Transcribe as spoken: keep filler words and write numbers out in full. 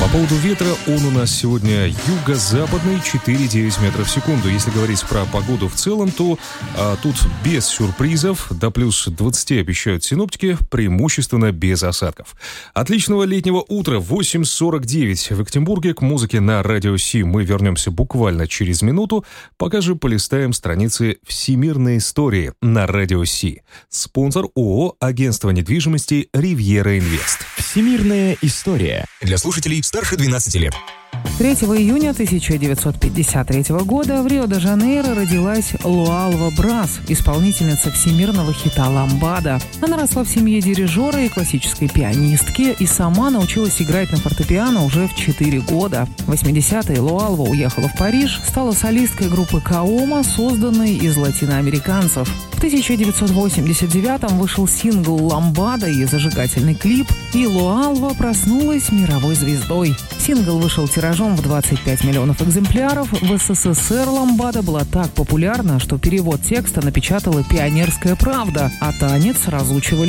По поводу ветра, он у нас сегодня юго-западный, четыре целых девять метров в секунду. Если говорить про погоду в целом, то а, тут без сюрпризов, до плюс двадцати обещают синоптики, преимущественно без осадков. Отличного летнего утра, восемь сорок девять в Екатеринбурге. К музыке на Радио Си мы вернемся буквально через минуту, пока же полистаем страницы всемирной истории на Радио Си. Спонсор ООО «Агентство недвижимости Ривьера Инвест». Всемирная история для слушателей старше двенадцати лет. третьего июня тысяча девятьсот пятьдесят третьего года в Рио-де-Жанейро родилась Луалва Брас, исполнительница всемирного хита «Ламбада». Она росла в семье дирижера и классической пианистки и сама научилась играть на фортепиано уже в четыре года. В восьмидесятые Луалва уехала в Париж, стала солисткой группы «Каома», созданной из латиноамериканцев. В тысяча девятьсот восемьдесят девятом вышел сингл «Ламбада» и зажигательный клип, и Луалва проснулась мировой звездой. Сингл вышел тиражом в двадцать пять миллионов экземпляров. В СССР «Ламбада» была так популярна, что перевод текста напечатала «Пионерская правда», а танец разучивали